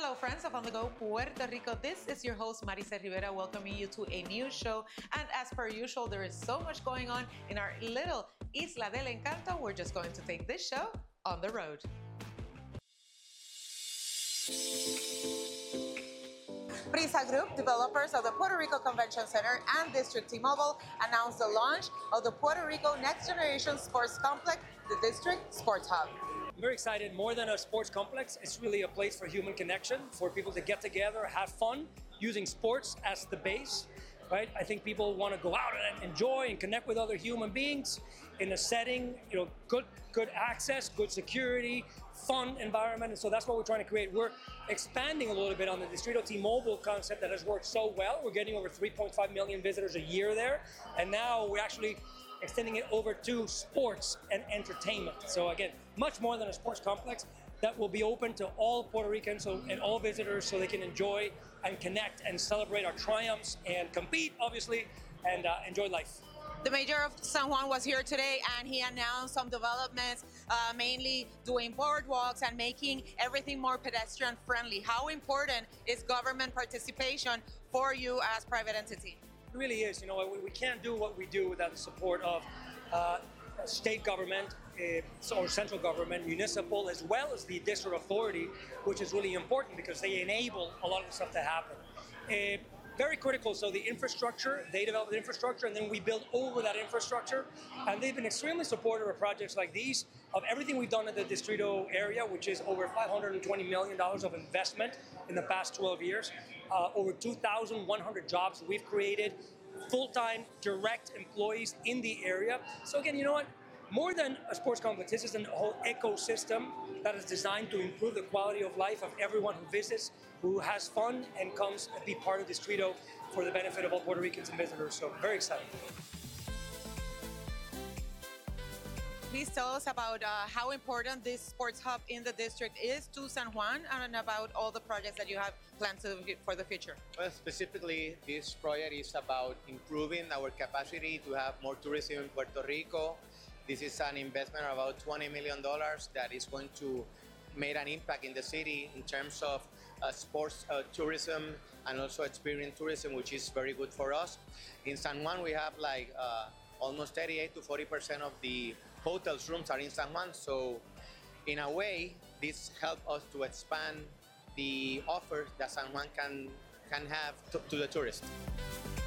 Hello friends of On The Go Puerto Rico, this is your host Marisa Rivera welcoming you to a new show, and as per usual there is so much going on in our little Isla del Encanto. We're just going to take this show on the road. Prisa Group, developers of the Puerto Rico Convention Center and District T-Mobile, announced the launch of the Puerto Rico Next Generation Sports Complex, the District Sports Hub. I'm very excited. More than a sports complex, it's really a place for human connection, for people to get together, have fun, using sports as the base, right? I think people want to go out and enjoy and connect with other human beings in a setting, good access, good security, fun environment. And so that's what we're trying to create. We're expanding a little bit on the Distrito T-Mobile concept that has worked so well. We're getting over 3.5 million visitors a year there. And now we're actually extending it over to sports and entertainment. So again, much more than a sports complex that will be open to all Puerto Ricans and all visitors so they can enjoy and connect and celebrate our triumphs and compete, obviously, and enjoy life. The mayor of San Juan was here today and he announced some developments, mainly doing boardwalks and making everything more pedestrian friendly. How important is government participation for you as private entity? It really is. We can't do what we do without the support of state government or central government, municipal, as well as the district authority, which is really important because they enable a lot of the stuff to happen. Very critical. So the infrastructure, they develop the infrastructure and then we build over that infrastructure. And they've been extremely supportive of projects like these, of everything we've done in the Distrito area, which is over $520 million of investment in the past 12 years. Over 2,100 jobs we've created, full-time direct employees in the area. So again, you know what? More than a sports complex, this is a whole ecosystem that is designed to improve the quality of life of everyone who visits, who has fun and comes and be part of Distrito for the benefit of all Puerto Ricans and visitors. So very excited. Please tell us about how important this sports hub in the district is to San Juan and about all the projects that you have planned for the future. Well, specifically, this project is about improving our capacity to have more tourism in Puerto Rico. This is an investment of about $20 million that is going to make an impact in the city in terms of sports tourism and also experience tourism, which is very good for us. In San Juan, we have almost 38 to 40% of the hotels rooms are in San Juan. So in a way, this helps us to expand the offers that San Juan can have to the tourists.